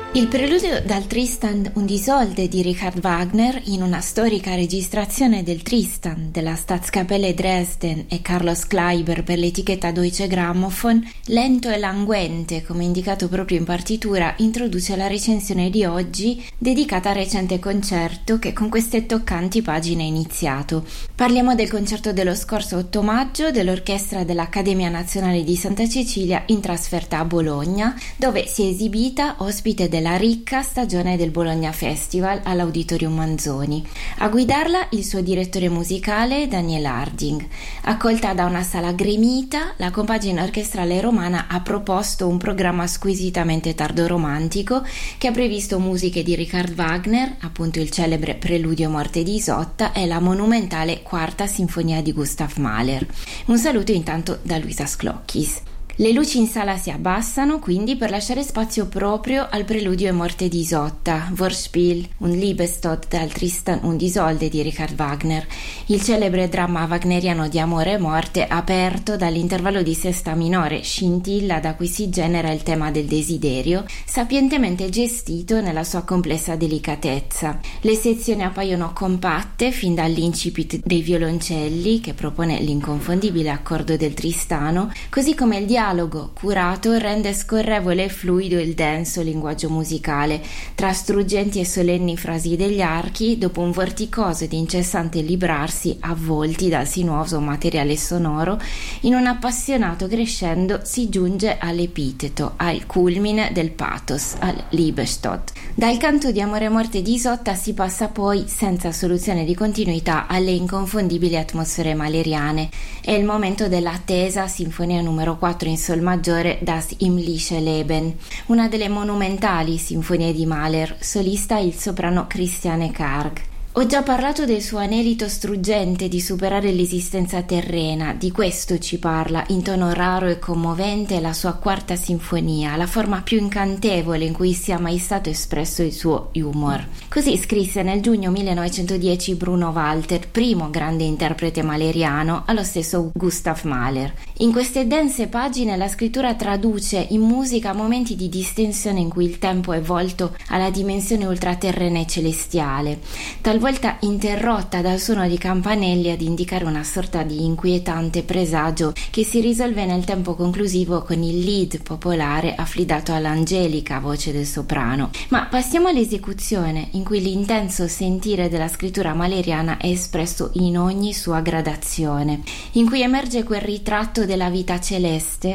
Il preludio dal Tristan und Isolde di Richard Wagner, in una storica registrazione del Tristan della Staatskapelle Dresden e Carlos Kleiber per l'etichetta Deutsche Grammophon, lento e languente, come indicato proprio in partitura, introduce la recensione di oggi dedicata al recente concerto che con queste toccanti pagine è iniziato. Parliamo del concerto dello scorso 8 maggio dell'Orchestra dell'Accademia Nazionale di Santa Cecilia in trasferta a Bologna, dove si è esibita ospite della ricca stagione del Bologna Festival all'Auditorium Manzoni. A guidarla il suo direttore musicale Daniel Harding. Accolta da una sala gremita, la compagine orchestrale romana ha proposto un programma squisitamente tardoromantico che ha previsto musiche di Richard Wagner, appunto il celebre Preludio Morte di Isotta e la monumentale Quarta Sinfonia di Gustav Mahler. Un saluto intanto da Luisa Sclochis. Le luci in sala si abbassano quindi per lasciare spazio proprio al Preludio e Morte di Isotta, Vorspiel, un Liebestod dal Tristan und Isolde di Richard Wagner, il celebre dramma wagneriano di amore e morte aperto dall'intervallo di sesta minore, scintilla da cui si genera il tema del desiderio, sapientemente gestito nella sua complessa delicatezza. Le sezioni appaiono compatte fin dall'incipit dei violoncelli, che propone l'inconfondibile accordo del Tristano, così come il dialogo curato rende scorrevole e fluido il denso linguaggio musicale, tra struggenti e solenni frasi degli archi, dopo un vorticoso ed incessante librarsi avvolti dal sinuoso materiale sonoro, in un appassionato crescendo si giunge all'epiteto, al culmine del pathos, al Liebestod. Dal canto di Amore e Morte di Isotta si passa poi, senza soluzione di continuità, alle inconfondibili atmosfere mahleriane. È il momento dell'attesa Sinfonia numero 4 in sol maggiore Das himmlische Leben, una delle monumentali sinfonie di Mahler, solista il soprano Christiane Karg. Ho già parlato del suo anelito struggente di superare l'esistenza terrena, di questo ci parla in tono raro e commovente la sua quarta sinfonia, la forma più incantevole in cui sia mai stato espresso il suo humor. Così scrisse nel giugno 1910 Bruno Walter, primo grande interprete mahleriano, allo stesso Gustav Mahler. In queste dense pagine la scrittura traduce in musica momenti di distensione in cui il tempo è volto alla dimensione ultraterrena e celestiale, talvolta interrotta dal suono di campanelli ad indicare una sorta di inquietante presagio che si risolve nel tempo conclusivo con il lead popolare affidato all'angelica voce del soprano. Ma passiamo all'esecuzione, in cui l'intenso sentire della scrittura mahleriana è espresso in ogni sua gradazione, in cui emerge quel ritratto della vita celeste